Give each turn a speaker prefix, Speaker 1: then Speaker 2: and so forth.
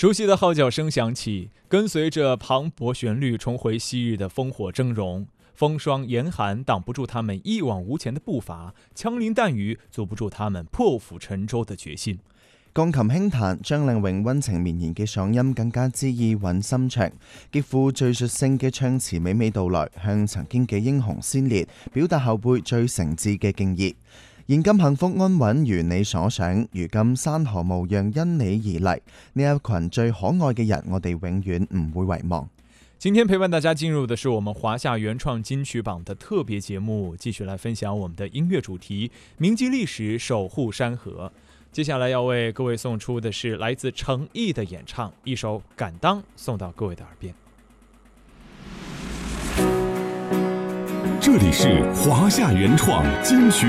Speaker 1: 熟悉的号角声响起，跟随着磅礴旋律重回昔日的烽火峥嵘。风霜严寒挡不住他们一往无前的步伐，枪林彈雨阻不住他們破釜沉舟的決心。
Speaker 2: 鋼琴輕彈，張靚穎溫情綿延嘅嗓音更加恣意韻心情，極富敘述性嘅唱詞娓娓道來，向曾經嘅英雄先烈表達後輩最誠摯嘅敬意。現今幸福安穩如你所想，如今山河無恙因你而嚟，呢一群最可愛嘅人，我哋永遠唔會遺忘。
Speaker 1: 今天陪伴大家進入的是我們華夏原創金曲榜的特別節目，繼續來分享我們的音樂主題，銘記歷史，守護山河。接下來要為各位送出的是來自程毅的演唱，一首《敢當》送到各位的耳邊。
Speaker 3: 這裡是華夏原創金曲